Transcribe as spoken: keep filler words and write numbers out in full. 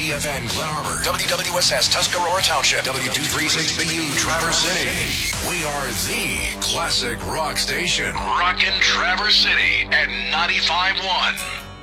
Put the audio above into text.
T F N Glen Arbor, W W S S Tuscarora Township, W two thirty-six B U Traverse City. We are the classic rock station. Rockin' Traverse City at ninety-five point one.